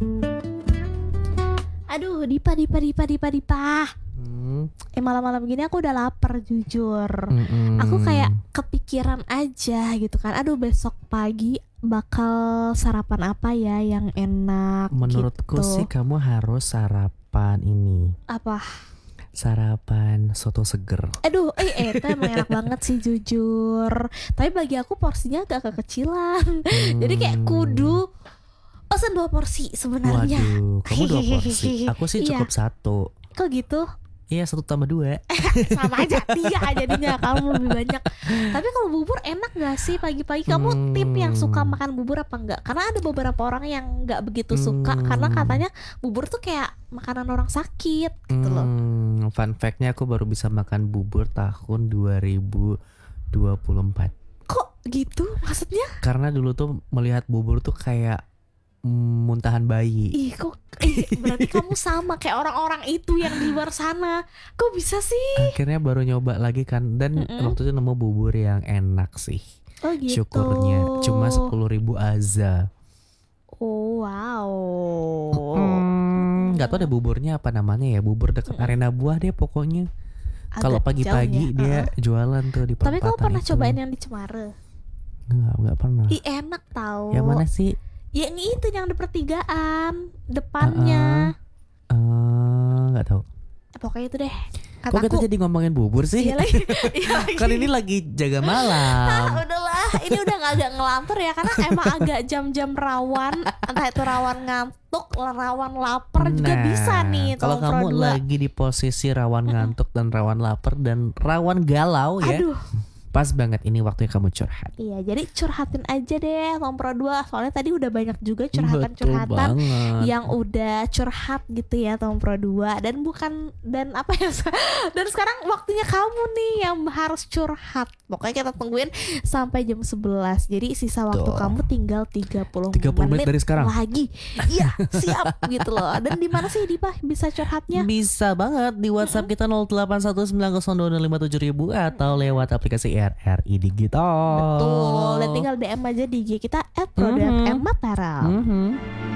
Aduh, Dipa. Malam-malam gini aku udah lapar jujur. Aku kayak kepikiran aja gitu kan. Aduh, besok pagi bakal sarapan apa ya yang enak. Menurutku gitu. sih kamu harus sarapan ini. Apa? Sarapan soto seger. Aduh, itu emang enak banget sih jujur. Tapi bagi aku porsinya agak kekecilan. Jadi kayak kudu pesen 2 porsi sebenarnya. Waduh, kamu 2 porsi. Aku sih cukup 1. Kok gitu? Iya, 1 tambah 2. Sama aja 3 jadinya, kamu lebih banyak. Tapi kalau bubur enak gak sih pagi-pagi? Kamu tim yang suka makan bubur apa enggak? Karena ada beberapa orang yang gak begitu suka, karena katanya bubur tuh kayak makanan orang sakit gitu loh. Fun fact-nya aku baru bisa makan bubur tahun 2024. Kok gitu? Maksudnya? Karena dulu tuh melihat bubur tuh kayak muntahan bayi. Berarti kamu sama kayak orang-orang itu yang di luar sana. Kok bisa sih? Akhirnya baru nyoba lagi kan. Dan waktu itu nemu bubur yang enak sih. Oh gitu. Syukurnya cuma 10.000 aza. Oh wow. Gak tau deh buburnya apa namanya ya. Bubur dekat Arena Buah deh pokoknya. Kalau pagi-pagi dia jualan tuh di perempatan. Tapi kamu pernah itu. cobain yang di Cemara? Enggak pernah. Enak tau. Yang mana sih? Ya itu yang di pertigaan depannya. Nggak tahu. Pokoknya itu deh. Kok kita jadi ngomongin bubur sih? Iya lagi. Kan ini lagi jaga malam. Udahlah, ini udah agak ngelantur ya, karena emang agak jam-jam rawan. Entah itu rawan ngantuk, rawan lapar juga bisa nih. Kalau kamu lagi di posisi rawan ngantuk dan rawan lapar dan rawan galau ya. Aduh. Pas banget ini waktunya kamu curhat. Iya, jadi curhatin aja deh Tompro 2. Soalnya tadi udah banyak juga curhatan-curhatan yang udah curhat gitu ya Tompro 2. Dan apa ya? Dan sekarang waktunya kamu nih yang harus curhat. Pokoknya kita tungguin sampai jam 11. Jadi sisa waktu kamu tinggal 30 menit dari sekarang lagi. Iya, siap gitu loh. Dan di mana sih Dipa bisa curhatnya? Bisa banget di WhatsApp kita 081902057000 atau lewat aplikasi RRI Digital. Betul, dan tinggal DM aja di IG kita @pro.fm Mataram.